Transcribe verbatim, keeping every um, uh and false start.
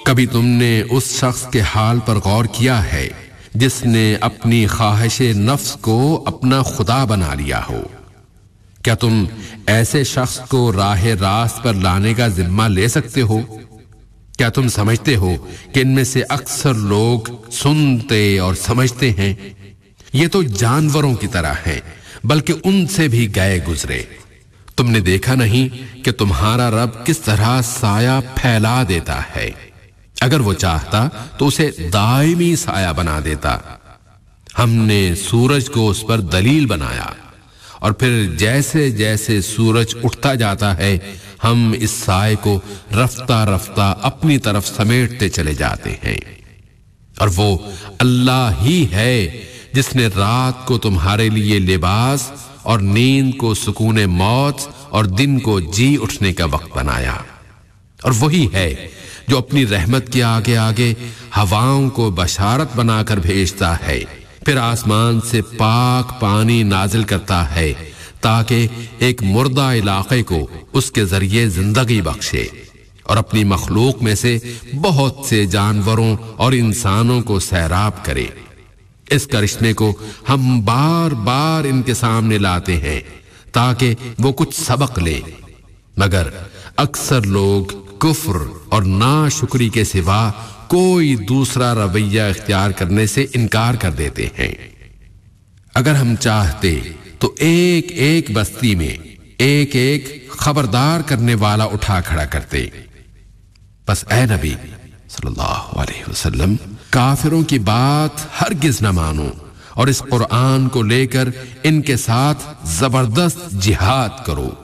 کبھی تم نے اس شخص کے حال پر غور کیا ہے جس نے اپنی خواہش نفس کو اپنا خدا بنا لیا ہو؟ کیا تم ایسے شخص کو راہ راست پر لانے کا ذمہ لے سکتے ہو؟ کیا تم سمجھتے ہو کہ ان میں سے اکثر لوگ سنتے اور سمجھتے ہیں؟ یہ تو جانوروں کی طرح ہیں، بلکہ ان سے بھی گئے گزرے۔ تم نے دیکھا نہیں کہ تمہارا رب کس طرح سایہ پھیلا دیتا ہے؟ اگر وہ چاہتا تو اسے دائمی سایہ بنا دیتا۔ ہم نے سورج کو اس پر دلیل بنایا، اور پھر جیسے جیسے سورج اٹھتا جاتا ہے ہم اس سائے کو رفتہ رفتہ اپنی طرف سمیٹتے چلے جاتے ہیں۔ اور وہ اللہ ہی ہے جس نے رات کو تمہارے لیے لباس اور نیند کو سکون موت اور دن کو جی اٹھنے کا وقت بنایا، اور وہی ہے جو اپنی رحمت کے آگے آگے ہواؤں کو بشارت بنا کر بھیجتا ہے، پھر آسمان سے پاک پانی نازل کرتا ہے تاکہ ایک مردہ علاقے کو اس کے ذریعے زندگی بخشے، اور اپنی مخلوق میں سے بہت سے جانوروں اور انسانوں کو سیراب کرے۔ اس کرشمے کو ہم بار بار ان کے سامنے لاتے ہیں تاکہ وہ کچھ سبق لیں، مگر اکثر لوگ کفر اور ناشکری کے سوا کوئی دوسرا رویہ اختیار کرنے سے انکار کر دیتے ہیں۔ اگر ہم چاہتے تو ایک ایک بستی میں ایک ایک خبردار کرنے والا اٹھا کھڑا کرتے، بس اے نبی صلی اللہ علیہ وسلم کافروں کی بات ہرگز نہ مانو، اور اس قرآن کو لے کر ان کے ساتھ زبردست جہاد کرو۔